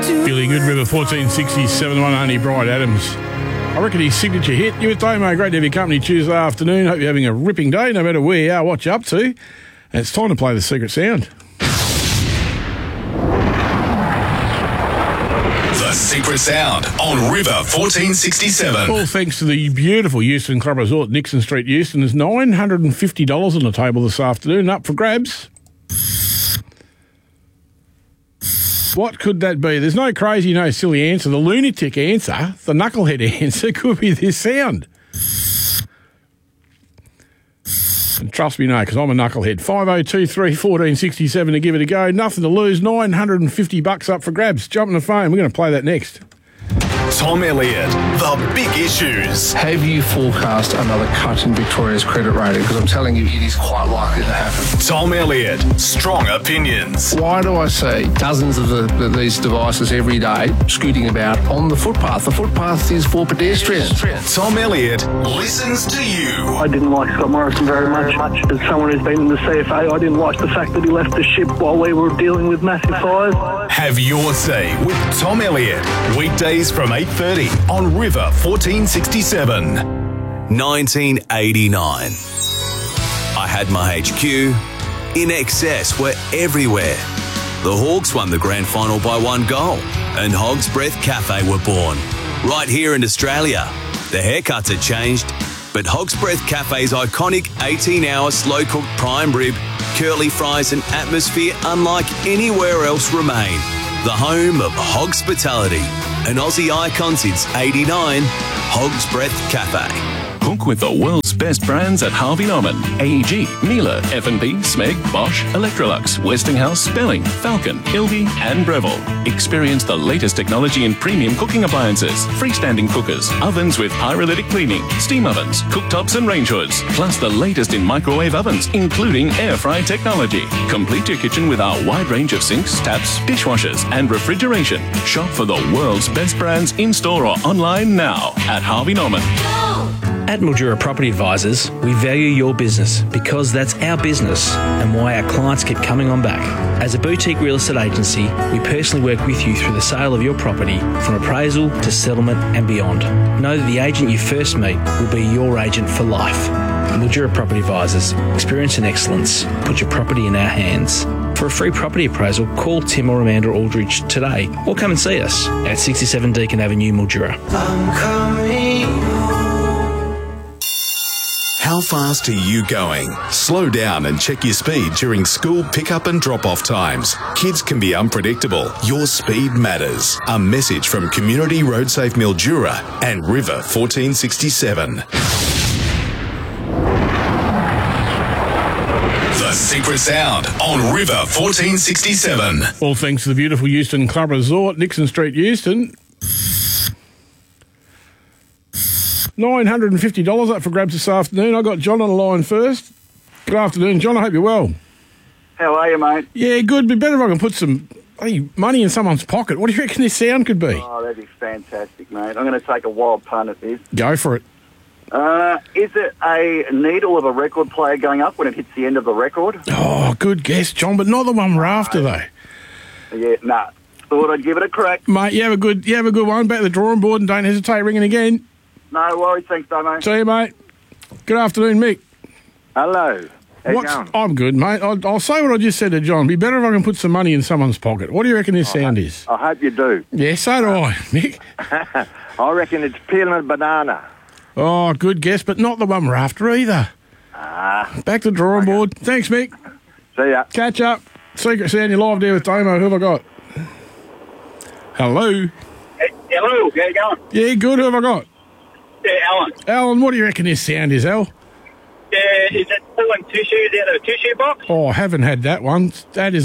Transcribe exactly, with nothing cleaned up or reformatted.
Billy Good River, fourteen sixty-seven, one only Bright Adams. I reckon his signature hit. You with Damo, great to have your company Tuesday afternoon. Hope you're having a ripping day, no matter where you are, what you're up to. And it's time to play the secret sound. The secret sound on River fourteen sixty-seven. All thanks to the beautiful Euston Club Resort, Nixon Street, Euston. There's nine hundred fifty dollars on the table this afternoon, up for grabs. What could that be? There's no crazy, no silly answer. The lunatic answer, the knucklehead answer, could be this sound. And trust me, no, because I'm a knucklehead. five oh two three one four six seven to give it a go. Nothing to lose. nine hundred fifty bucks up for grabs. Jump on the phone. We're going to play that next. Tom Elliott, the big issues. Have you forecast another cut in Victoria's credit rating? Because I'm telling you, it is quite likely to happen. Tom Elliott, strong opinions. Why do I see dozens of the, the, these devices every day scooting about on the footpath? The footpath is for pedestrians. Tom Elliott listens to you. I didn't like Scott Morrison very much. As someone who's been in the C F A, I didn't like the fact that he left the ship while we were dealing with massive fires. Have your say with Tom Elliott. Weekdays from eight thirty on River fourteen sixty-seven. nineteen eighty-nine. I had my H Q. In Excess were everywhere. The Hawks won the grand final by one goal, and Hog's Breath Cafe were born. Right here in Australia. The haircuts had changed, but Hog's Breath Cafe's iconic eighteen-hour slow-cooked prime rib, curly fries and atmosphere unlike anywhere else remain. The home of Hogspitality, an Aussie icon since eighty-nine, Hog's Breath Cafe. Cook with the world's best brands at Harvey Norman, A E G, Miele, F and B, Smeg, Bosch, Electrolux, Westinghouse, Spelling, Falcon, Ilby and Breville. Experience the latest technology in premium cooking appliances, freestanding cookers, ovens with pyrolytic cleaning, steam ovens, cooktops and range hoods, plus the latest in microwave ovens, including air fry technology. Complete your kitchen with our wide range of sinks, taps, dishwashers and refrigeration. Shop for the world's best brands in-store or online now at Harvey Norman. At Mildura Property Advisors, we value your business because that's our business and why our clients keep coming on back. As a boutique real estate agency, we personally work with you through the sale of your property, from appraisal to settlement and beyond. Know that the agent you first meet will be your agent for life. Mildura Property Advisors, experience and excellence. Put your property in our hands. For a free property appraisal, call Tim or Amanda Aldridge today or come and see us at sixty-seven Deakin Avenue, Mildura. I'm coming home. How fast are you going? Slow down and check your speed during school pickup and drop-off times. Kids can be unpredictable. Your speed matters. A message from Community Road Safe Mildura and River fourteen sixty-seven. The secret sound on River fourteen sixty-seven. All thanks to the beautiful Euston Club Resort, Nixon Street, Euston. nine hundred fifty dollars up for grabs this afternoon. I got John on the line first. Good afternoon, John. I hope you're well. How are you, mate? Yeah, good. Be better if I can put some hey, money in someone's pocket. What do you reckon this sound could be? Oh, that'd be fantastic, mate. I'm going to take a wild punt at this. Go for it. Uh, is it a needle of a record player going up when it hits the end of the record? Oh, good guess, John, but not the one we're after, though. Yeah, nah. Thought I'd give it a crack. Mate, you have a good, you have a good one. Back to the drawing board and don't hesitate ringing again. No worries. Thanks, Damo. See you, mate. Good afternoon, Mick. Hello. How you What's, going? I'm good, mate. I'll, I'll say what I just said to John. Be better if I can put some money in someone's pocket. What do you reckon this I sound hope, is? I hope you do. Yeah, so do I, Mick. I reckon it's peeling a banana. Oh, good guess, but not the one we're after either. Ah. Back to the drawing okay. board. Thanks, Mick. See ya. Catch up. Secret sound, you're live there with Damo. Who have I got? Hello. Hey, hello. How you going? Yeah, good. Who have I got? Yeah, Alan. Alan, what do you reckon this sound is, Al? Yeah, is it pulling tissues out of a tissue box? Oh, I haven't had that one. That is